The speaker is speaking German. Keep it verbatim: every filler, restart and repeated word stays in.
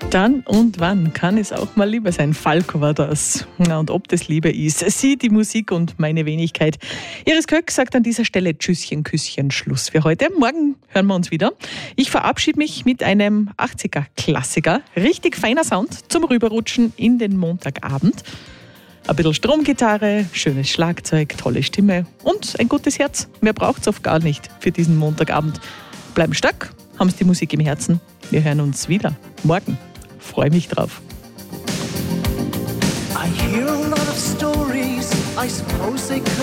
Dann und wann kann es auch mal Liebe sein? Falco war das. Na, und ob das Liebe ist, sie, die Musik und meine Wenigkeit. Iris Köck sagt an dieser Stelle Tschüsschen, Küsschen, Schluss für heute. Morgen hören wir uns wieder. Ich verabschiede mich mit einem achtziger-Klassiker. Richtig feiner Sound zum Rüberrutschen in den Montagabend. Ein bisschen Stromgitarre, schönes Schlagzeug, tolle Stimme und ein gutes Herz. Mehr braucht es oft gar nicht für diesen Montagabend. Bleiben stark, haben Sie die Musik im Herzen. Wir hören uns wieder morgen. Freue mich drauf. I hear a lot of stories, I suppose they could